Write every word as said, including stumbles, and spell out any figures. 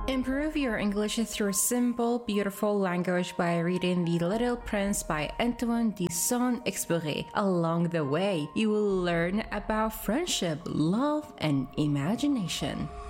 Improve your English through simple, beautiful language by reading The Little Prince by Antoine de Saint-Exupéry. Along the way, you will learn about friendship, love, and imagination.